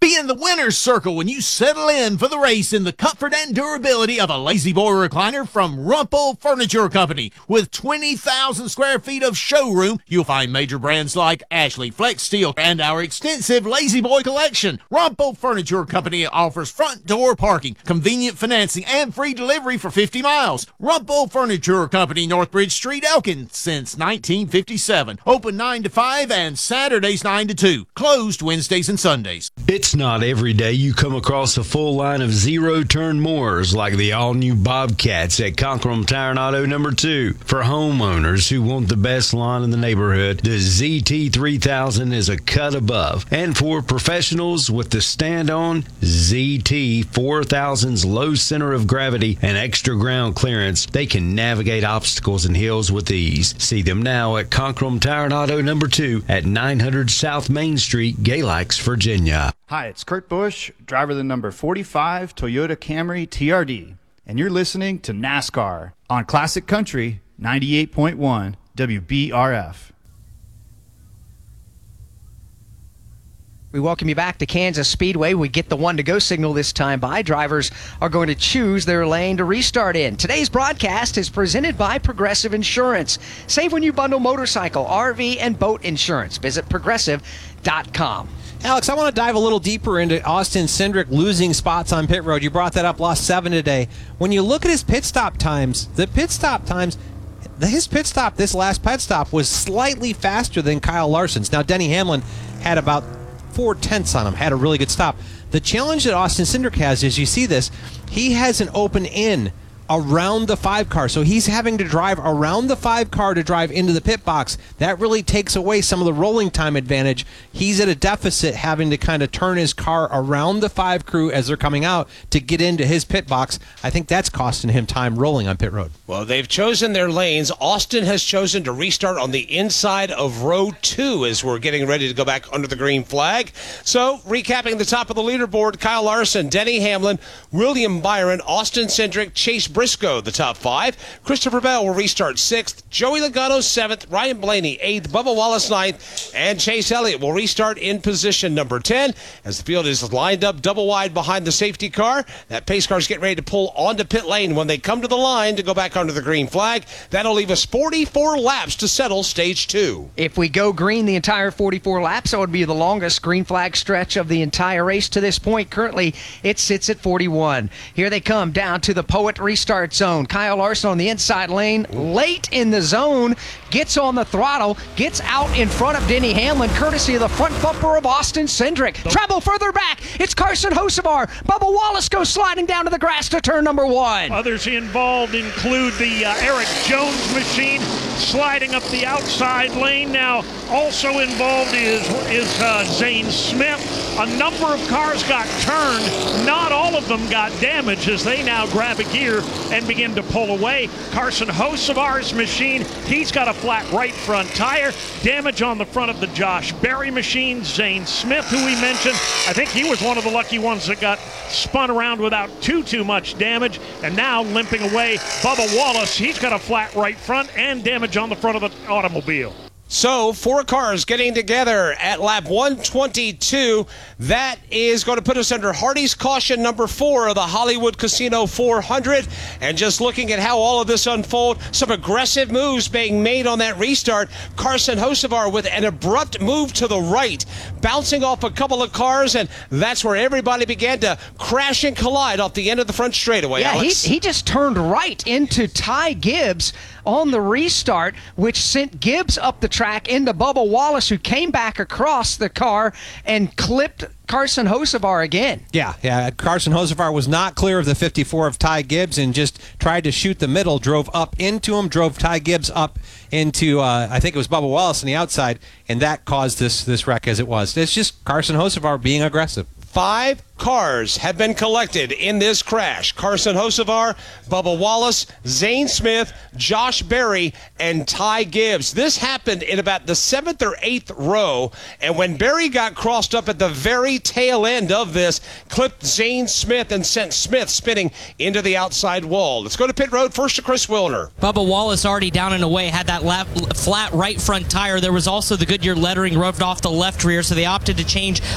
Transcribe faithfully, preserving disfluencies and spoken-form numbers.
Be in the winner's circle when you settle in for the race in the comfort and durability of a Lazy Boy recliner from Rumpel Furniture Company. With twenty thousand square feet of showroom, you'll find major brands like Ashley, Flex Steel, and our extensive Lazy Boy collection. Rumpel Furniture Company offers front door parking, convenient financing, and free delivery for fifty miles. Rumpel Furniture Company, Northbridge Street, Elkin, since nineteen fifty-seven. Open nine to five and Saturdays nine to two. Closed Wednesdays and Sundays. It's not every day you come across a full line of zero-turn mowers like the all-new Bobcats at Conkrum Tire and Auto number two. For homeowners who want the best lawn in the neighborhood, the Z T three thousand is a cut above. And for professionals with the stand-on, Z T four thousand's low center of gravity and extra ground clearance, they can navigate obstacles and hills with ease. See them now at Conkrum Tire and Auto number two at nine hundred South Main Street, Galax, Virginia. Hi, it's Kurt Busch, driver of the number forty-five Toyota Camry T R D, and you're listening to NASCAR on Classic Country ninety-eight point one W B R F. We welcome you back to Kansas Speedway. We get the one-to-go signal this time by. Drivers are going to choose their lane to restart in. Today's broadcast is presented by Progressive Insurance. Save when you bundle motorcycle, R V, and boat insurance. Visit progressive dot com. Alex, I want to dive a little deeper into Austin Cindric losing spots on pit road. You brought that up, lost seven today. When you look at his pit stop times, the pit stop times, his pit stop, this last pit stop, was slightly faster than Kyle Larson's. Now, Denny Hamlin had about four tenths on him, had a really good stop. The challenge that Austin Cindric has is, you see this, he has an open in around the five car. So he's having to drive around the five car to drive into the pit box. That really takes away some of the rolling time advantage. He's at a deficit having to kind of turn his car around the five crew as they're coming out to get into his pit box. I think that's costing him time rolling on pit road. Well, they've chosen their lanes. Austin has chosen to restart on the inside of row two as we're getting ready to go back under the green flag. So, recapping the top of the leaderboard, Kyle Larson, Denny Hamlin, William Byron, Austin Cindric, Chase Briscoe, the top five. Christopher Bell will restart sixth. Joey Logano, seventh. Ryan Blaney, eighth. Bubba Wallace, ninth. And Chase Elliott will restart in position number ten as the field is lined up double wide behind the safety car. That pace car is getting ready to pull onto pit lane when they come to the line to go back under the green flag. That'll leave us forty-four laps to settle stage two. If we go green the entire forty-four laps, that would be the longest green flag stretch of the entire race to this point. Currently, it sits at forty-one. Here they come down to the Poet restart zone. Kyle Larson on the inside lane, late in the zone, gets on the throttle, gets out in front of Denny Hamlin, courtesy of the front bumper of Austin Cindric. Travel further back, it's Carson Hocevar. Bubba Wallace goes sliding down to the grass to turn number one. Others involved include the uh, Eric Jones machine sliding up the outside lane. Now, also involved is, is uh, Zane Smith. A number of cars got turned. Not all of them got damaged as they now grab a gear and begin to pull away. Carson Hocevar's machine, he's got a flat right front tire. Damage on the front of the Josh Berry machine. Zane Smith, who we mentioned, I think he was one of the lucky ones that got spun around without too, too much damage. And now limping away, Bubba Wallace, he's got a flat right front and damage on the front of the automobile. So, four cars getting together at lap one twenty-two. That is going to put us under Hardy's caution number four of the Hollywood Casino four hundred. And just looking at how all of this unfold, some aggressive moves being made on that restart. Carson Hocevar with an abrupt move to the right, bouncing off a couple of cars, and that's where everybody began to crash and collide off the end of the front straightaway, yeah, Alex. He, he just turned right into Ty Gibbs on the restart, which sent Gibbs up the track into Bubba Wallace, who came back across the car and clipped Carson Hocevar again. Yeah, yeah. Carson Hocevar was not clear of the fifty-four of Ty Gibbs and just tried to shoot the middle, drove up into him, drove Ty Gibbs up into, uh, I think it was Bubba Wallace on the outside, and that caused this, this wreck as it was. It's just Carson Hocevar being aggressive. Five cars have been collected in this crash. Carson Hocevar, Bubba Wallace, Zane Smith, Josh Berry, and Ty Gibbs. This happened in about the seventh or eighth row, and when Berry got crossed up at the very tail end of this, clipped Zane Smith and sent Smith spinning into the outside wall. Let's go to pit road first to Chris Wilner. Bubba Wallace already down and away, had that lap, flat right front tire. There was also the Goodyear lettering rubbed off the left rear, so they opted to change